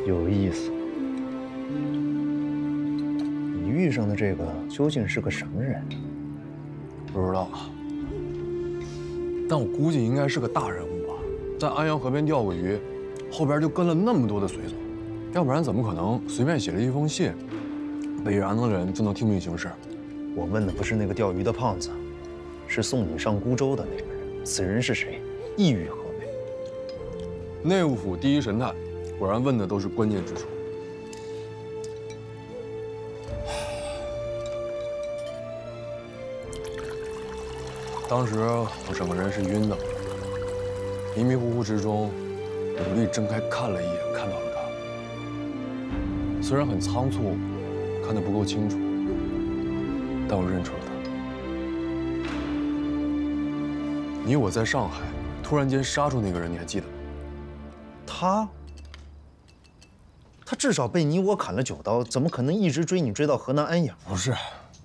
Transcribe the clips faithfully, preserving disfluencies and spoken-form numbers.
有意思。你遇上的这个究竟是个什么人？ 不知道啊，但我估计应该是个大人物吧，在安阳河边钓过鱼，后边就跟了那么多的随从，要不然怎么可能随便写了一封信，北洋的人就能听命行事？ 我问的不是那个钓鱼的胖子，是送你上孤舟的那个人。此人是谁？意欲何为？ 内务府第一神探，果然问的都是关键之处。当时我整个人是晕的，迷迷糊糊之中，努力睁开看了一眼，看到了他。虽然很仓促，看得不够清楚，但我认出了他。你我在上海，突然间杀出那个人，你还记得吗？ 他？他至少被你我砍了九刀，怎么可能一直追你追到河南安阳？ 不是，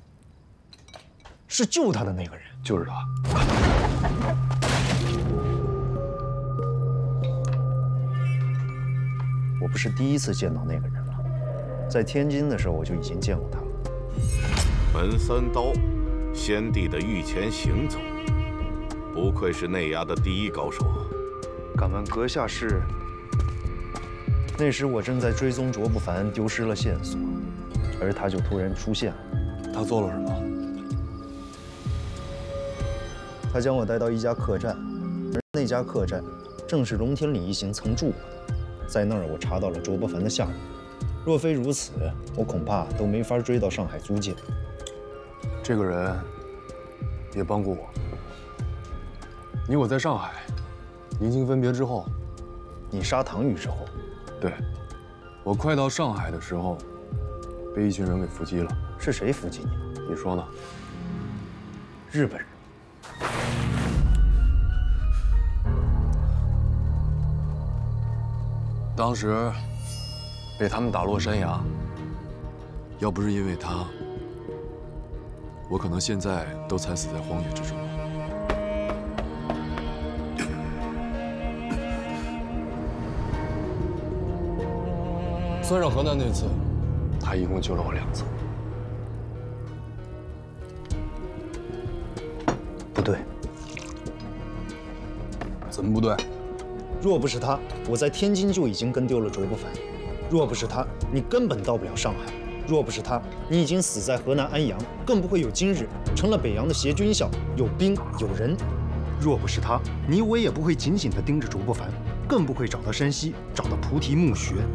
是救他的那个人。 就是他。 我不是第一次见到那个人了，在天津的时候我就已经见过他了。 门三刀，先帝的御前行走，不愧是内衙的第一高手。 敢问阁下是？那时我正在追踪卓不凡，丢失了线索，而他就突然出现了。 他做了什么？ 他将我带到一家客栈，而那家客栈正是龙天礼一行曾住过的。在那儿，我查到了卓不凡的下落。若非如此，我恐怕都没法追到上海租界。 这个人也帮过我。你我在上海临行分别之后， 你杀唐宇之后， 对，我快到上海的时候，被一群人给伏击了。 是谁伏击你？ 你说呢？ 日本人。 当时被他们打落山崖，要不是因为他，我可能现在都惨死在荒野之中了。算上河南那次，他一共救了我两次。 不对， 怎么不对？ 若不是他，我在天津就已经跟丢了卓不凡；若不是他，你根本到不了上海；若不是他，你已经死在河南安阳，更不会有今日，成了北洋的协军校，有兵有人。若不是他，你我也不会紧紧地盯着卓不凡，更不会找到山西，找到菩提墓穴。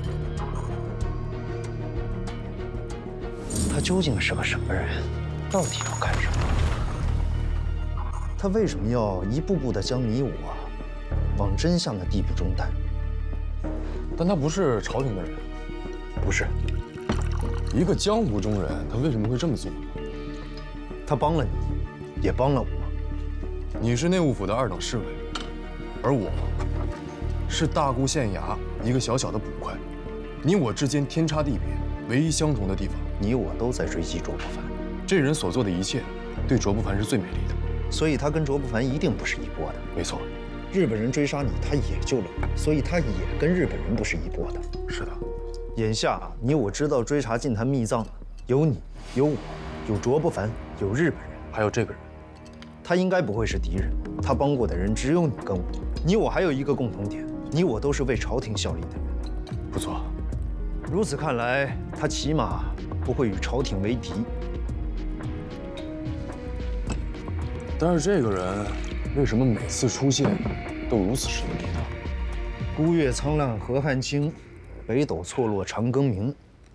他究竟是个什么人？到底要干什么？他为什么要一步步地将你我往真相的地步中带？ 但他不是朝廷的人， 不是。 一个江湖中人，他为什么会这么做呢？ 他帮了你，也帮了我。 你是内务府的二等侍卫，而我是大沽县衙一个小小的捕快。你我之间天差地别，唯一相同的地方， 你我都在追击卓不凡。 这人所做的一切，对卓不凡是最美丽的。 所以他跟卓不凡一定不是一波的。 没错。 日本人追杀你，他也救了你，所以他也跟日本人不是一波的。 是的。 眼下你我知道追查禁坛密藏，有你，有我，有卓不凡，有日本人， 还有这个人。 他应该不会是敌人，他帮过的人只有你跟我。你我还有一个共同点，你我都是为朝廷效力的人。 不错。 如此看来，他起码不会与朝廷为敌。 但是这个人为什么每次出现都如此神秘呢？ 孤月苍烂河汉清，北斗错落长庚明。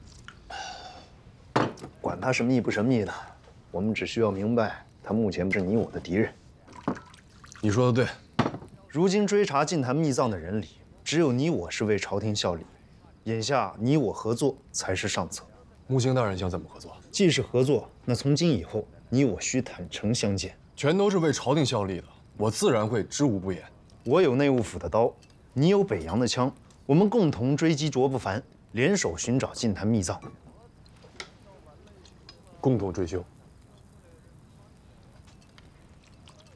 管他神秘不神秘的，我们只需要明白，他目前不是你我的敌人。 你说的对。 如今追查禁坛密藏的人里，只有你我是为朝廷效力。眼下你我合作才是上策。 木星大人想怎么合作？ 既是合作，那从今以后，你我需坦诚相见。 全都是为朝廷效力的，我自然会知无不言。 我有内务府的刀，你有北洋的枪，我们共同追击卓不凡，联手寻找禁坛密藏， 共同追凶。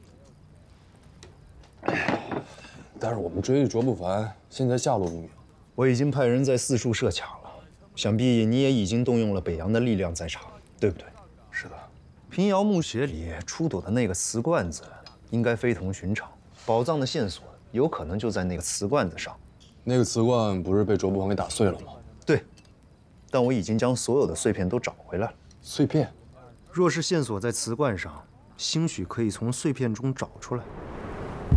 但是我们追着卓不凡，现在下落不明， 我已经派人在四处设卡了，想必你也已经动用了北洋的力量在查，对不对？ 是的。 平遥墓穴里出土的那个瓷罐子，应该非同寻常，宝藏的线索有可能就在那个瓷罐子上。 那个瓷罐不是被卓不凡给打碎了吗？ 对，但我已经将所有的碎片都找回来了。 碎片？ 若是线索在瓷罐上，兴许可以从碎片中找出来。